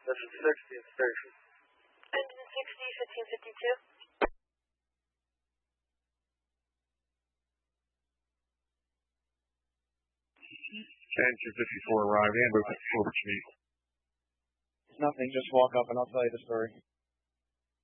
Engine 60 in station. Engine 60, 1552. Engine 54 arrived and over to me. Nothing, just walk up and I'll tell you the story.